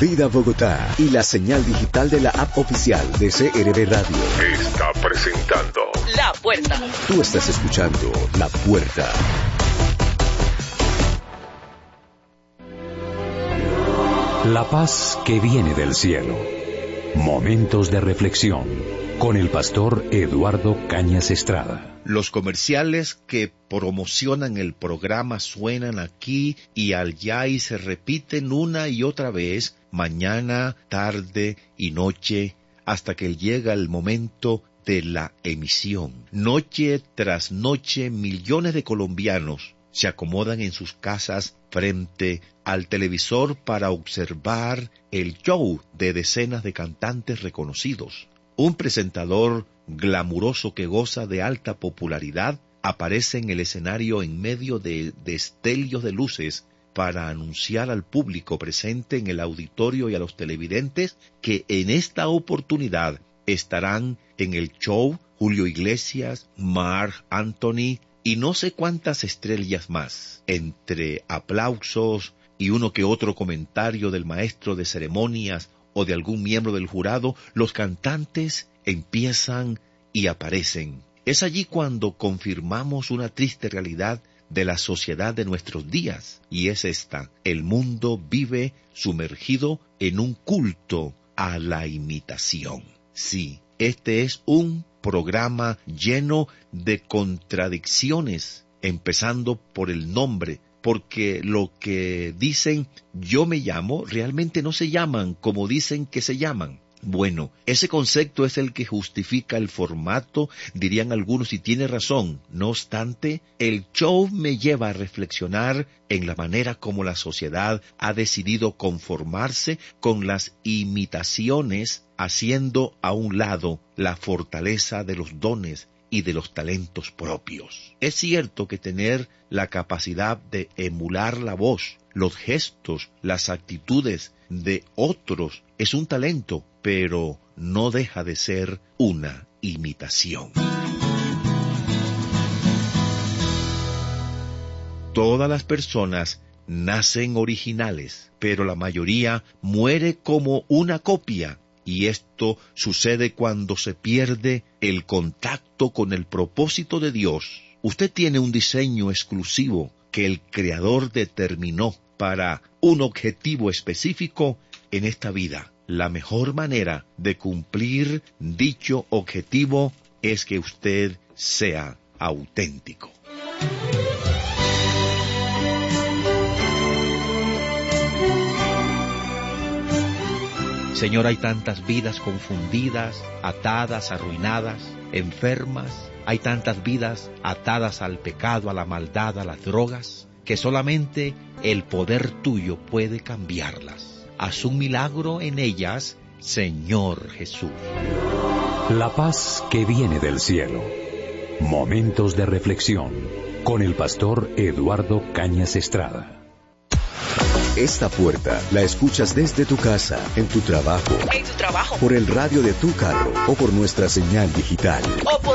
Vida Bogotá y la señal digital de la app oficial de CRB Radio está presentando La Puerta. Tú estás escuchando La Puerta. La paz que viene del cielo. Momentos de reflexión con el pastor Eduardo Cañas Estrada. Los comerciales que promocionan el programa suenan aquí y allá y se repiten una y otra vez, mañana, tarde y noche, hasta que llega el momento de la emisión. Noche tras noche, millones de colombianos se acomodan en sus casas frente al televisor para observar el show de decenas de cantantes reconocidos. Un presentador glamuroso que goza de alta popularidad aparece en el escenario en medio de destellos de luces para anunciar al público presente en el auditorio y a los televidentes que en esta oportunidad estarán en el show Julio Iglesias, Marc Anthony y no sé cuántas estrellas más. Entre aplausos y uno que otro comentario del maestro de ceremonias o de algún miembro del jurado, los cantantes empiezan y aparecen. Es allí cuando confirmamos una triste realidad de la sociedad de nuestros días, y es esta: el mundo vive sumergido en un culto a la imitación. Sí, este es un programa lleno de contradicciones, empezando por el nombre, porque lo que dicen yo me llamo, realmente no se llaman como dicen que se llaman. Bueno, ese concepto es el que justifica el formato, dirían algunos, y tiene razón. No obstante, el show me lleva a reflexionar en la manera como la sociedad ha decidido conformarse con las imitaciones, haciendo a un lado la fortaleza de los dones y de los talentos propios. Es cierto que tener la capacidad de emular la voz, los gestos, las actitudes de otros es un talento, pero no deja de ser una imitación. Todas las personas nacen originales, pero la mayoría muere como una copia. Y esto sucede cuando se pierde el contacto con el propósito de Dios. Usted tiene un diseño exclusivo que el Creador determinó para un objetivo específico en esta vida. La mejor manera de cumplir dicho objetivo es que usted sea auténtico. Señor, hay tantas vidas confundidas, atadas, arruinadas, enfermas. Hay tantas vidas atadas al pecado, a la maldad, a las drogas, que solamente el poder tuyo puede cambiarlas. Haz un milagro en ellas, Señor Jesús. La paz que viene del cielo. Momentos de reflexión con el pastor Eduardo Cañas Estrada. Esta puerta la escuchas desde tu casa, en tu trabajo, por el radio de tu carro o por nuestra señal digital.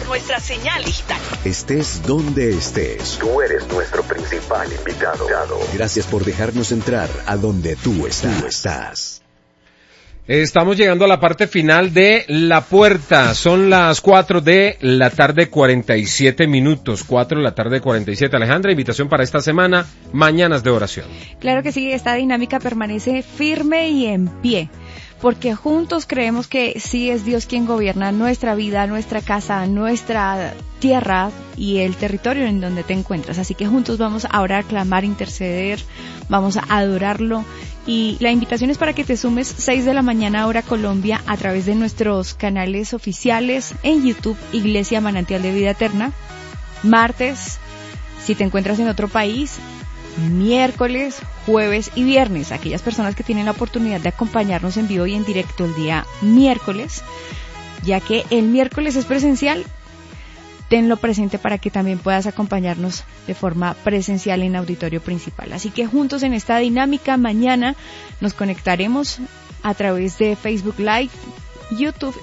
Estés donde estés, Tú eres nuestro principal invitado. gracias por dejarnos entrar a donde tú estás. Estamos llegando a la parte final de La Puerta. Son las 4 de la tarde, 47 minutos. 4 de la tarde, 47. Alejandra, invitación para esta semana, Mañanas de Oración. Claro que sí, esta dinámica permanece firme y en pie, porque juntos creemos que sí es Dios quien gobierna nuestra vida, nuestra casa, nuestra tierra y el territorio en donde te encuentras. Así que juntos vamos a orar, clamar, interceder, vamos a adorarlo. Y la invitación es para que te sumes 6 de la mañana hora Colombia a través de nuestros canales oficiales en YouTube, Iglesia Manantial de Vida Eterna. Martes, si te encuentras en otro país, miércoles, jueves y viernes. Aquellas personas que tienen la oportunidad de acompañarnos en vivo y en directo el día miércoles, ya que el miércoles es presencial, tenlo presente para que también puedas acompañarnos de forma presencial en auditorio principal. Así que juntos en esta dinámica, mañana nos conectaremos a través de Facebook Live, YouTube